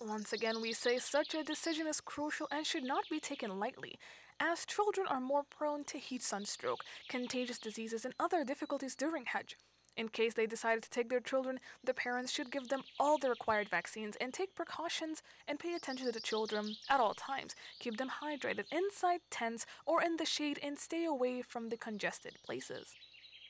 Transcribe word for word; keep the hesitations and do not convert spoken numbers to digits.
Once again, we say such a decision is crucial and should not be taken lightly, as children are more prone to heat sunstroke, contagious diseases, and other difficulties during Hajj. In case they decided to take their children, the parents should give them all the required vaccines and take precautions and pay attention to the children at all times. Keep them hydrated inside tents or in the shade and stay away from the congested places.